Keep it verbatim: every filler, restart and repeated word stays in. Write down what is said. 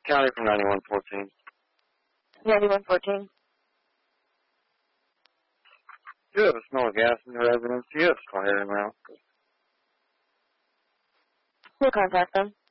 County from ninety-one fourteen. ninety-one fourteen. Do you have a smell of gas in the residence? Do you have fire around? We'll contact them.